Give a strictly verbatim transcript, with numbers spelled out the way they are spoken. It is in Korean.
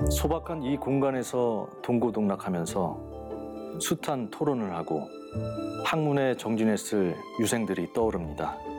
소박한 이 공간에서 동고동락하면서 숱한 토론을 하고 학문에 정진했을 유생들이 떠오릅니다.